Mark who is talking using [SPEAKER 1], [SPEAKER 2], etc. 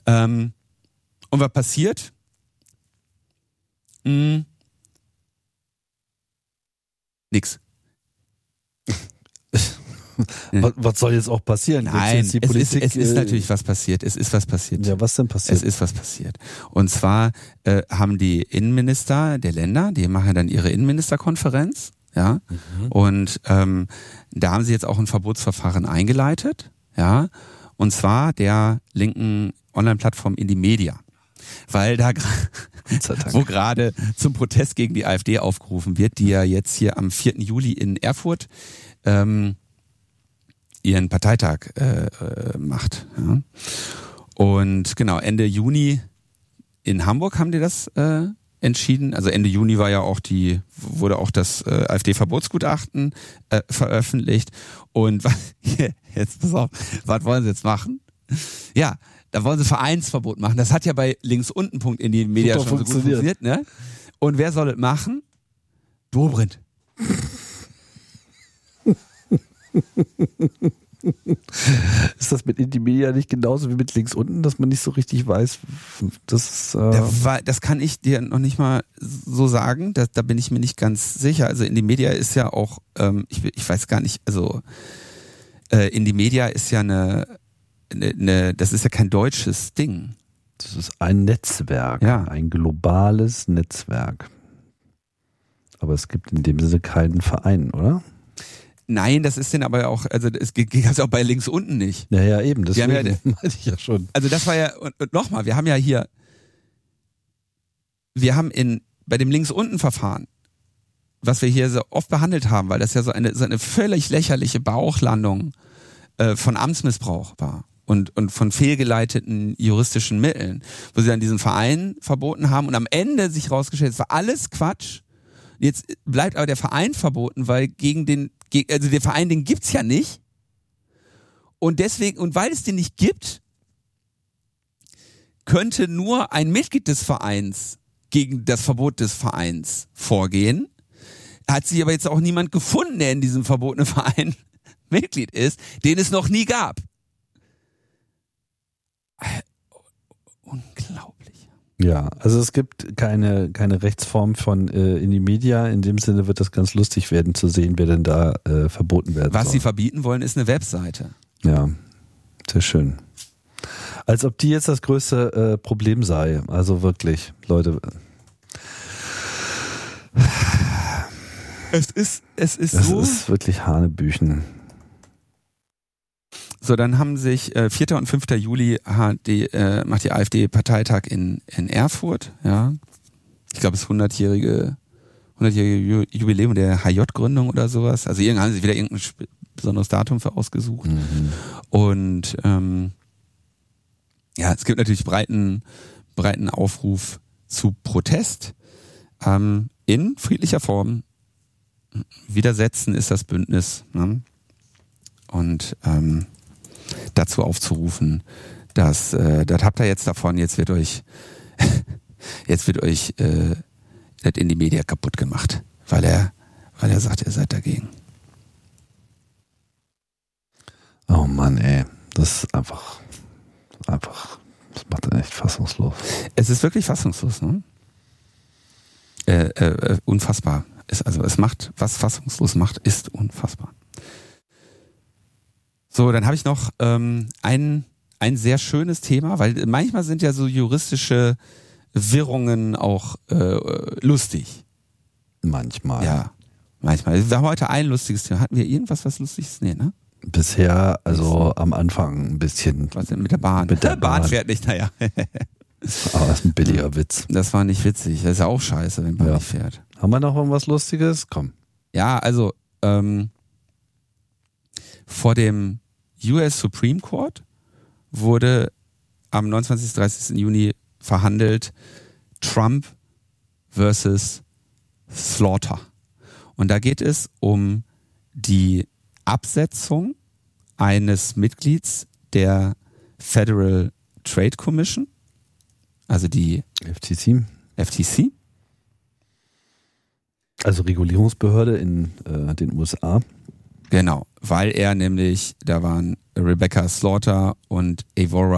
[SPEAKER 1] Und was passiert? Nix.
[SPEAKER 2] Was soll jetzt auch passieren?
[SPEAKER 1] Nein,
[SPEAKER 2] jetzt die Politik,
[SPEAKER 1] es ist natürlich was passiert. Es ist was passiert.
[SPEAKER 2] Ja, was denn passiert?
[SPEAKER 1] Es ist was passiert. Und zwar haben die Innenminister der Länder, die machen dann ihre Innenministerkonferenz, ja. Und da haben sie jetzt auch ein Verbotsverfahren eingeleitet, ja. Und zwar der linken Online-Plattform Indymedia. Weil da wo gerade zum Protest gegen die AfD aufgerufen wird, die ja jetzt hier am 4. Juli in Erfurt ihren Parteitag macht. Ja. Und genau, Ende Juni in Hamburg haben die das entschieden. Also Ende Juni wurde auch das AfD-Verbotsgutachten veröffentlicht. Und jetzt pass auf, was wollen sie jetzt machen? Ja, da wollen sie Vereinsverbot machen. Das hat ja bei linksunten.indymedia schon so gut funktioniert, ne? Und wer soll es machen? Dobrindt.
[SPEAKER 2] Ist das mit Indymedia nicht genauso wie mit links unten, dass man nicht so richtig weiß? Das
[SPEAKER 1] kann ich dir noch nicht mal so sagen. Da bin ich mir nicht ganz sicher. Also Indymedia ist ja auch, ich weiß gar nicht, also Indymedia ist ja das ist ja kein deutsches Ding.
[SPEAKER 2] Das ist ein Netzwerk, ein globales Netzwerk. Aber es gibt in dem Sinne keinen Verein, oder?
[SPEAKER 1] Nein, das ist denn aber auch, also es geht auch bei links unten nicht.
[SPEAKER 2] Ja, eben, das
[SPEAKER 1] meinte
[SPEAKER 2] ich ja schon.
[SPEAKER 1] Also das war ja, und nochmal, wir haben bei dem links unten Verfahren, was wir hier so oft behandelt haben, weil das ja so eine völlig lächerliche Bauchlandung von Amtsmissbrauch war. Und von fehlgeleiteten juristischen Mitteln, wo sie dann diesen Verein verboten haben und am Ende sich rausgestellt, es war alles Quatsch. Jetzt bleibt aber der Verein verboten, weil also der Verein, den gibt's ja nicht. Und deswegen, und weil es den nicht gibt, könnte nur ein Mitglied des Vereins gegen das Verbot des Vereins vorgehen. Hat sich aber jetzt auch niemand gefunden, der in diesem verbotenen Verein Mitglied ist, den es noch nie gab. Unglaublich.
[SPEAKER 2] Ja, also es gibt keine Rechtsform von Indymedia. In dem Sinne wird das ganz lustig werden zu sehen, wer denn da verboten werden soll.
[SPEAKER 1] Was sie verbieten wollen, ist eine Webseite.
[SPEAKER 2] Ja, sehr schön. Als ob die jetzt das größte Problem sei. Also wirklich, Leute.
[SPEAKER 1] Es ist so.
[SPEAKER 2] Es ist wirklich Hanebüchen.
[SPEAKER 1] So, dann haben sich 4. und 5. Juli macht die AfD Parteitag in Erfurt, ja. Ich glaube, es ist 100-jährige Jubiläum der HJ-Gründung oder sowas. Also haben sie sich wieder irgendein besonderes Datum für ausgesucht. Und es gibt natürlich breiten Aufruf zu Protest in friedlicher Form. Widersetzen ist das Bündnis, ne? Und dazu aufzurufen, dass das habt ihr jetzt davon, jetzt wird euch das Indymedia kaputt gemacht, weil er sagt, ihr seid dagegen.
[SPEAKER 2] Oh Mann, ey, das ist einfach, das macht dann echt fassungslos.
[SPEAKER 1] Es ist wirklich fassungslos, ne? Unfassbar. Es macht, was fassungslos macht, ist unfassbar. So, dann habe ich noch ein sehr schönes Thema, weil manchmal sind ja so juristische Wirrungen auch lustig.
[SPEAKER 2] Manchmal.
[SPEAKER 1] Ja, manchmal. Wir haben heute ein lustiges Thema. Hatten wir irgendwas, was Lustiges? Nee, ne?
[SPEAKER 2] Bisher, also am Anfang ein bisschen.
[SPEAKER 1] Was denn mit der Bahn?
[SPEAKER 2] Mit der
[SPEAKER 1] Bahn fährt nicht, naja.
[SPEAKER 2] Aber das ist ein billiger Witz.
[SPEAKER 1] Das war nicht witzig. Das ist ja auch scheiße, wenn Bahn nicht fährt.
[SPEAKER 2] Haben wir noch irgendwas Lustiges? Komm.
[SPEAKER 1] Ja, also vor dem US Supreme Court wurde am 29. 30. Juni verhandelt Trump versus Slaughter. Und da geht es um die Absetzung eines Mitglieds der Federal Trade Commission, also die
[SPEAKER 2] FTC. Also Regulierungsbehörde in den USA.
[SPEAKER 1] Genau, weil er nämlich, da waren Rebecca Slaughter und Evora